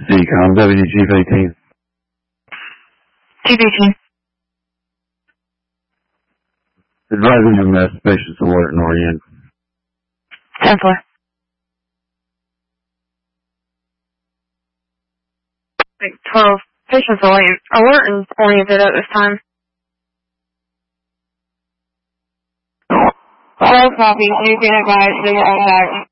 Decom, Deputy Chief 18. Chief 18. Advising of mass patients alert and orient. 10-4. 12. Patients alert and oriented at this time. 12 copies. You've been advised they were all back.